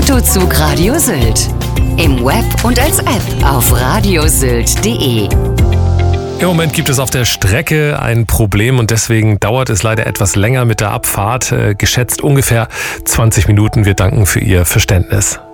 Autozug Radio Sylt. Im Web und als App auf radiosylt.de. Im Moment gibt es auf der Strecke ein Problem und deswegen dauert es leider etwas länger mit der Abfahrt. Geschätzt ungefähr 20 Minuten. Wir danken für Ihr Verständnis.